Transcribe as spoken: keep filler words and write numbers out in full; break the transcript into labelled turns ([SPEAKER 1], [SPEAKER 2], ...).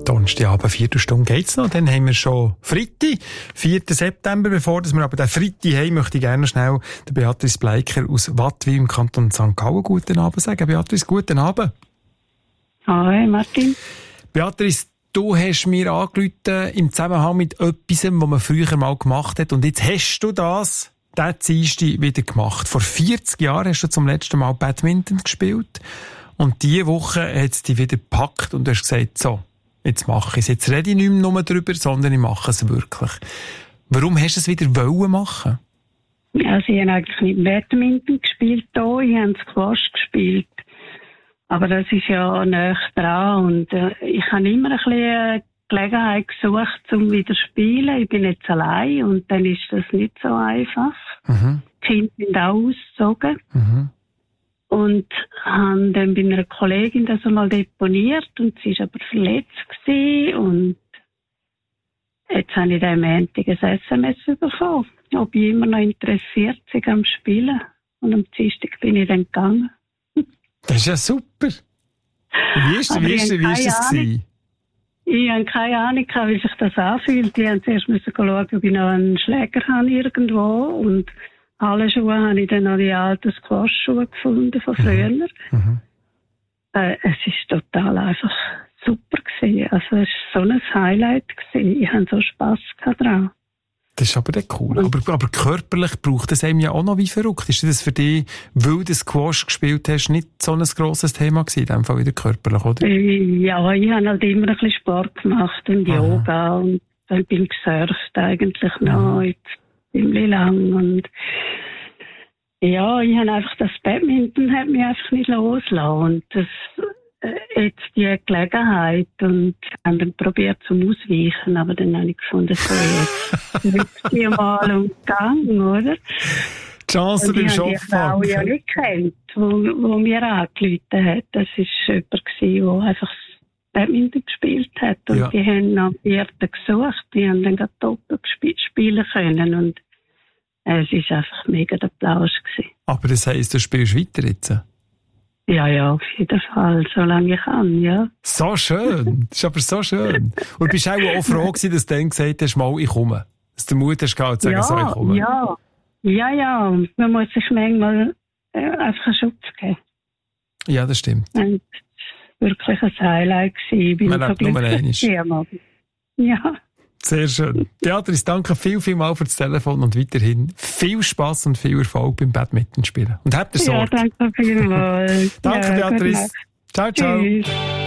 [SPEAKER 1] Donnerstagabend, Viertelstunde geht's noch. Dann haben wir schon Freitag, vierten September. Bevor wir aber den Freitag haben, möchte ich gerne schnell der Beatrice Bleiker aus Wattwil im Kanton Sankt Gallen guten Abend sagen. Beatrice, guten Abend.
[SPEAKER 2] Hi, Martin.
[SPEAKER 1] Beatrice, du hast mir angerufen im Zusammenhang mit etwas, was man früher mal gemacht hat. Und jetzt hast du das, diesen Dienstag wieder gemacht. Vor vierzig Jahren hast du zum letzten Mal Badminton gespielt. Und diese Woche hat es dich wieder gepackt und du hast gesagt, so, jetzt mache ich es. Jetzt rede ich nicht mehr nur darüber, sondern ich mache es wirklich. Warum hast du es wieder wollen machen?
[SPEAKER 2] Also ich habe eigentlich nicht Badminton gespielt hier, ich habe Squash gespielt. Aber das ist ja näher dran und äh, ich habe immer ein bisschen eine Gelegenheit gesucht, um wieder zu spielen. Ich bin jetzt allein und dann ist das nicht so einfach. Mhm. Die Kinder sind auch ausgezogen. Mhm. Und habe dann bei einer Kollegin das einmal deponiert und sie war aber verletzt gewesen. Und jetzt habe ich dann am Montag ein S M S bekommen, ob ich immer noch interessiert bin am Spielen. Und am Dienstag bin ich dann gegangen.
[SPEAKER 1] Das ist ja super. Wie ist, wie ist, wie ist das gewesen?
[SPEAKER 2] Ich habe keine Ahnung, wie sich das anfühlt. Ich musste zuerst schauen, ob ich noch einen Schläger habe irgendwo. Und alle Schuhe habe ich dann noch die alten Squash-Schuhe gefunden von früher. Mhm. Mhm. Äh, es war total einfach super gewesen. Also es war so ein Highlight gewesen. Ich hatte so Spass dran.
[SPEAKER 1] Das ist aber dann cool. Aber, aber körperlich braucht es einem ja auch noch wie verrückt. Ist das für dich, weil du Squash gespielt hast, nicht so ein grosses Thema gewesen, in dem Fall wieder körperlich, oder?
[SPEAKER 2] Ja, ich habe halt immer ein bisschen Sport gemacht und Aha. Yoga und dann bin ich gesurft eigentlich noch jetzt ziemlich lang und ja, ich habe einfach das Badminton hat mich einfach nicht losgelassen und das jetzt die Gelegenheit und haben dann probiert zum Ausweichen, aber dann habe ich gefunden, so jetzt wird die mal umgegangen, oder?
[SPEAKER 1] Die Chance beim Schopf.
[SPEAKER 2] Die Frau ja nicht kennt, wo, wo mir angerufen hat. Das war jemand, der einfach Badminton gespielt hat und ja. Die haben nach Vierten gesucht, die haben dann gerade doppelt gespielt, spielen können und es war einfach mega der Applaus gewesen.
[SPEAKER 1] Aber das heisst, du spielst weiter jetzt?
[SPEAKER 2] Ja, ja, auf jeden Fall, solange ich kann, ja.
[SPEAKER 1] So schön, das ist aber so schön. Und bist du auch, auch froh gewesen, dass du dann gesagt hast, mal, ich komme. Dass du Mut hast gehabt, zu sagen,
[SPEAKER 2] ja,
[SPEAKER 1] so, ich komme.
[SPEAKER 2] Ja, ja, ja, man muss sich manchmal äh, einfach einen Schutz geben.
[SPEAKER 1] Ja, das stimmt.
[SPEAKER 2] Und das war wirklich ein Highlight gewesen. Ich bin
[SPEAKER 1] man
[SPEAKER 2] so glücklich. Ja.
[SPEAKER 1] Sehr schön. Beatrice, danke viel, viel mal für das Telefon und weiterhin viel Spass und viel Erfolg beim Badminton spielen. Und habt ihr Sorge.
[SPEAKER 2] Ja, danke vielmals.
[SPEAKER 1] Danke,
[SPEAKER 2] ja,
[SPEAKER 1] Beatrice. Ciao, ciao.
[SPEAKER 2] Tschüss.